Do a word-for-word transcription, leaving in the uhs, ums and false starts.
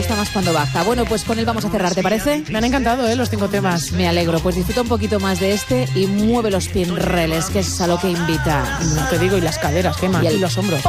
gusta más cuando baja. Bueno, pues con él vamos a cerrar, ¿te parece? Me han encantado, ¿eh? Los cinco temas. Me alegro, pues disfruta un poquito más de este y mueve los pinreles, que es a lo que invita. No te digo, y las caderas, qué más, y, el... y los hombros.